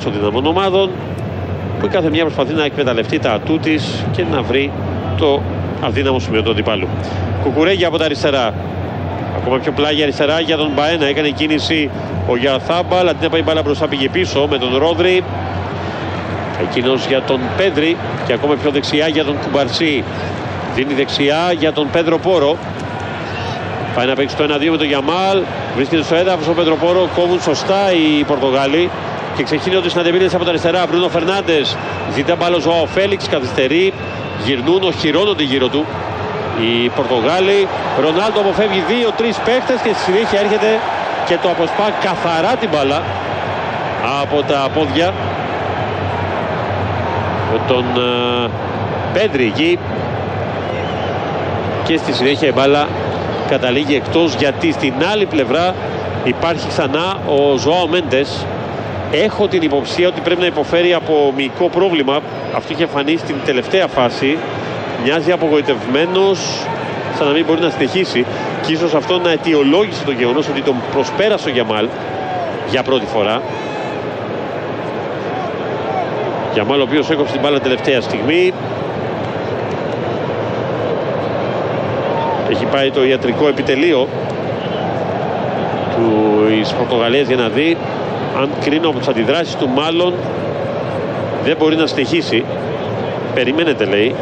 ισοδυναμών ομάδων, που η κάθε μια προσπαθεί να εκμεταλλευτεί τα ατού της και να βρει το αδύναμο σημείο του αντιπάλου. Κουκουρέγια από τα αριστερά. Ακόμα πιο πλάγια αριστερά για τον Μπαένα. Έκανε κίνηση ο Γιαθάμπαλ. Αντί να πάει μπάλα μπροστά, πήγε πίσω με τον Ρόδρυ. Εκείνος για τον Πέδρη. Και ακόμα πιο δεξιά για τον Κουμπαρσί. Δίνει δεξιά για τον Πέδρο Πόρο. Πάει να παίξει το 1-2 με τον Γιαμάλ. Βρίσκεται στο έδαφος ο Πέδρο Πόρο. Κόβουν σωστά οι Πορτογάλοι. Και ξεκινούνται συναντεβίλες από τα αριστερά. Μπρούνο Φερνάντες. Ζητά μπάλα ο Ζωάο Φέλιξ. Καθυστερεί. Γυρνούν, οχυρώνονται γύρω του οι Πορτογάλοι. Ρονάλντο αποφεύγει 2-3 παίκτες και στη συνέχεια έρχεται και το αποσπά καθαρά την μπάλα από τα πόδια με τον Πέδρη εκεί, και στη συνέχεια η μπάλα καταλήγει εκτός, γιατί στην άλλη πλευρά υπάρχει ξανά ο Ζωάο Μέντες. Έχω την υποψία ότι πρέπει να υποφέρει από μυϊκό πρόβλημα. Αυτό είχε φανεί στην τελευταία φάση. Μοιάζει απογοητευμένος, σαν να μην μπορεί να συνεχίσει. Και ίσως αυτό να αιτιολόγησε το γεγονός ότι τον προσπέρασε ο Γιαμάλ για πρώτη φορά. Γιαμάλ, ο οποίος έκοψε την μπάλα τελευταία στιγμή. Έχει πάει το ιατρικό επιτελείο της Πορτογαλίας για να δει. Αν κρίνω από τις αντιδράσεις του, μάλλον δεν μπορεί να συνεχίσει. Περιμένετε, λέει,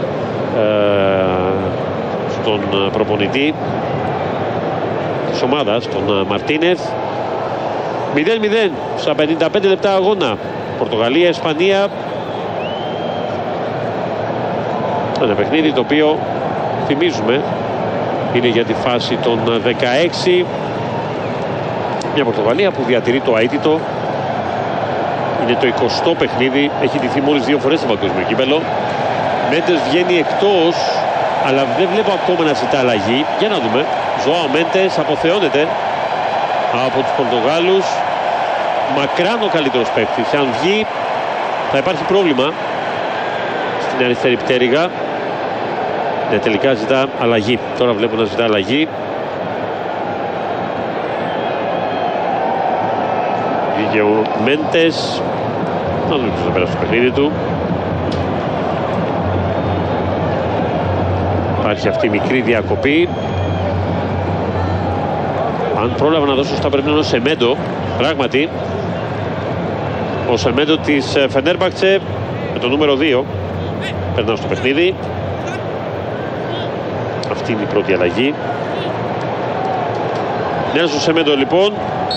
στον προπονητή της ομάδας, τον Μαρτίνεθ. 0-0 στα 55 λεπτά αγώνα. Πορτογαλία-Ισπανία. Ένα παιχνίδι το οποίο, θυμίζουμε, είναι για τη φάση των 16. Μια Πορτογαλία που διατηρεί το αίτητο. Είναι το 20ο παιχνίδι. Έχει ντυθεί μόλις 2 φορές στο παγκόσμιο κύπελλο. Μέντες βγαίνει εκτός, αλλά δεν βλέπω ακόμα να ζητά αλλαγή. Για να δούμε. Ζωάο Μέντες αποθεώνεται από τους Πορτογάλους. Μακράν ο καλύτερος παίκτης. Αν βγει θα υπάρχει πρόβλημα στην αριστερή πτέρυγα. Ναι, τελικά ζητά αλλαγή. Τώρα βλέπω να ζητά αλλαγή. Βγήκε ο Μέντες. Να δούμε ποιος θα πέρασε το παιχνίδι του. Υπάρχει αυτή η μικρή διακοπή. Αν πρόλαβα να δώσω στα πρέπει να είναι ο Σεμέντο. Πράγματι, ο Σεμέντο της Φενέρμπαχτσε με το νούμερο 2 περνάω στο παιχνίδι. Αυτή είναι η πρώτη αλλαγή. Νέλσον Σεμέντο λοιπόν.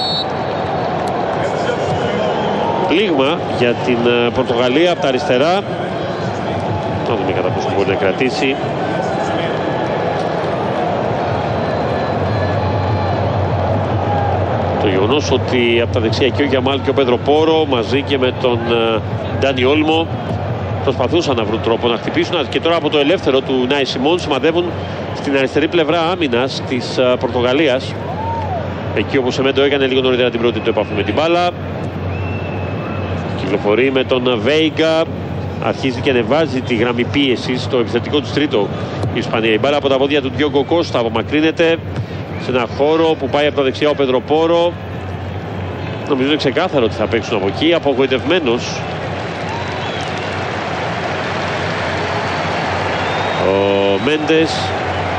Πλήγμα για την Πορτογαλία από τα αριστερά. Να δούμε κατά πόσο μπορεί να κρατήσει. Το γεγονός ότι από τα δεξιά και ο Γιαμάλ και ο Πέδρο Πόρο μαζί και με τον Ντάνι Όλμο προσπαθούσαν να βρουν τρόπο να χτυπήσουν, και τώρα από το ελεύθερο του Νάι Σιμών σημαδεύουν στην αριστερή πλευρά άμυνας της Πορτογαλίας. Εκεί όπως ο Σεμέντο έκανε λίγο νωρίτερα την πρώτη του επαφή με την μπάλα. Κυκλοφορεί με τον Βέιγκα. Αρχίζει και ανεβάζει τη γραμμή πίεση στο επιθετικό του τρίτο η Ισπανία. Η μπάλα από τα πόδια του Διόγκο Κώστα απομακρύνεται σε ένα χώρο που πάει από τα δεξιά ο Πέδρο Πόρο. Νομίζω είναι ξεκάθαρο ότι θα παίξουν από εκεί. Απογοητευμένος ο Μέντες.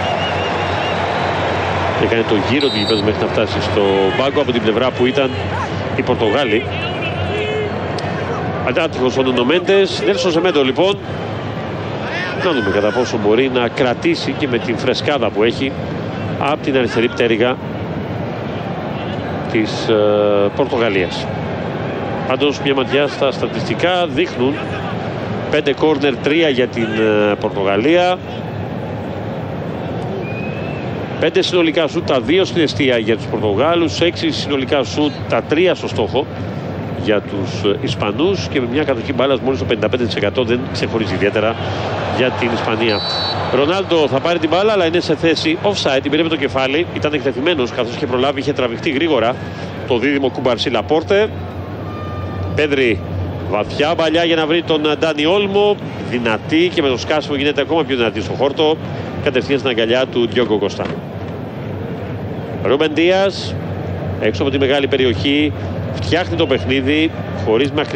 Έκανε το γύρο του γηπέδου μέχρι να φτάσει στο μπάγκο από την πλευρά που ήταν οι Πορτογάλοι. Αντάτυχος ο Νούνο Μέντες. Νέλσον Σεμέντο λοιπόν. Να δούμε κατά πόσο μπορεί να κρατήσει και με την φρεσκάδα που έχει από την αριστερή πτέρυγα της Πορτογαλίας. Πάντως μια ματιά στα στατιστικά δείχνουν 5 κόρνερ, 3 για την Πορτογαλία. 5 συνολικά σουτ, τα 2 στην εστία για τους Πορτογάλους. 6 συνολικά σουτ, τα 3 στο στόχο για τους Ισπανούς, και με μια κατοχή μπάλας μόλις το 55% δεν ξεχωρίζει ιδιαίτερα για την Ισπανία. Ρονάλντο θα πάρει την μπάλα, αλλά είναι σε θέση offside, την πήρε με το κεφάλι, ήταν εκτεθειμένος καθώς είχε προλάβει, είχε τραβηχτεί γρήγορα το δίδυμο Κουμπαρσί Λαπόρτε. Πέδρη, βαθιά παλιά για να βρει τον Ντάνι Όλμο, δυνατή, και με το σκάσιμο γίνεται ακόμα πιο δυνατή στο χόρτο, κατευθείαν στην αγκαλιά του Διόγκο Κώστα. Ρούμπεν Ντίας έξω από τη μεγάλη περιοχή, φτιάχνει το παιχνίδι χωρίς